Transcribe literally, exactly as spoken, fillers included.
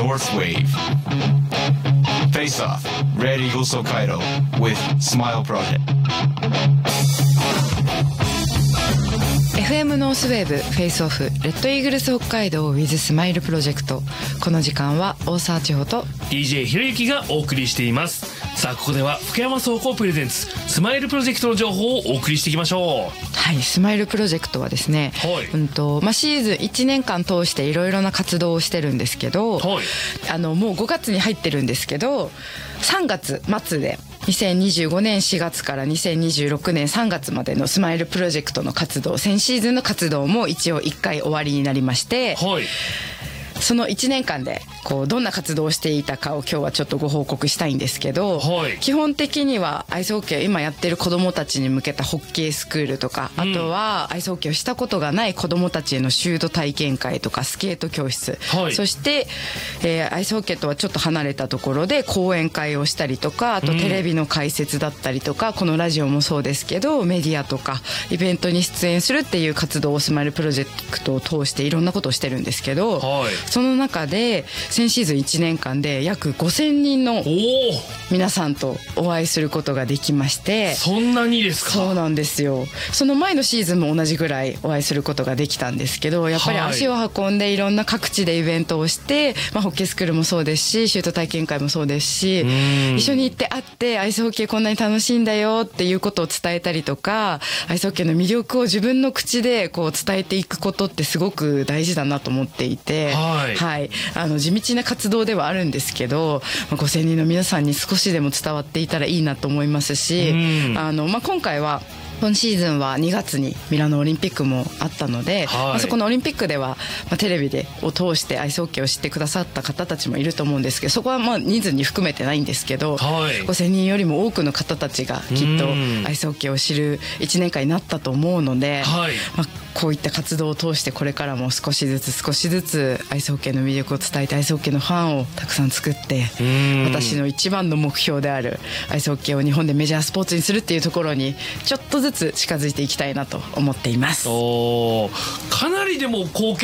North Wave. Face Off, Red Eagles Hokkaido with Smile Project. エフエム ノースウェーブフェイスオフレッドイーグルス北海道 with スマイルプロジェクト。この時間は大沢千穂とディージェー ひろゆきがお送りしています。さあここでは福山倉庫プレゼンツスマイルプロジェクトの情報をお送りしていきましょう。 はい、スマイルプロジェクトはですね、 はい、 うんとまあ、シーズンいちねんかん通していろいろな活動をしてるんですけど、 はい、 あのもうごがつに入ってるんですけど、さんがつ末でにせんにじゅうごねんしがつからにせんにじゅうろくねんさんがつまでのスマイルプロジェクトの活動、先シーズンの活動も一応いっかい終わりになりまして、 はい、 そのいちねんかんでこうどんな活動をしていたかを今日はちょっとご報告したいんですけど、 はい、 基本的にはアイスホッケー今やってる子どもたちに向けたホッケースクールとか、あとはアイスホッケーをしたことがない子どもたちへのシュート体験会とかスケート教室、 はい、 そして、えー、アイスホッケーとはちょっと離れたところで講演会をしたりとか、あとテレビの解説だったりとか、このラジオもそうですけどメディアとかイベントに出演するっていう活動をスマイルプロジェクトを通していろんなことをしてるんですけど、 はい、 その中で先シーズンいちねんかんで約ごせんにんの皆さんとお会いすることができまして。 そんなにですか？ そうなんですよ。その前のシーズンも同じぐらいお会いすることができたんですけど、やっぱり足を運んでいろんな各地でイベントをして、まあ、ホッケースクールもそうですしシュート体験会もそうですし、一緒に行って会ってアイスホッケーこんなに楽しいんだよっていうことを伝えたりとか、アイスホッケーの魅力を自分の口でこう伝えていくことってすごく大事だなと思っていて、 はい、 はい、あの地道な活動ではあるんですけど、ごせんにんの皆さんに少しでも伝わっていたらいいなと思いますし、あの、まあ、今回は今シーズンはにがつにミラノオリンピックもあったので、 はい、 まあ、そこのオリンピックでは、まあ、テレビでを通してアイスホッケーを知ってくださった方たちもいると思うんですけど、そこはまあ人数に含めてないんですけど、はい、ごせんにんよりも多くの方たちがきっとアイスホッケーを知るいちねんかんになったと思うので、はい、まあ、こういった活動を通してこれからも少しずつ少しずつアイスホッケーの魅力を伝えてアイスホッケーのファンをたくさん作って、私の一番の目標であるアイスホッケーを日本でメジャースポーツにするっていうところにちょっとずつ近づいていきたいなと思っています。 お、かなりでも貢献